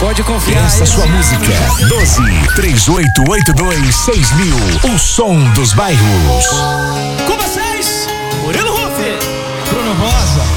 Pode confiar. Peça sua música. 12 3882 6000. O som dos bairros. Como assim?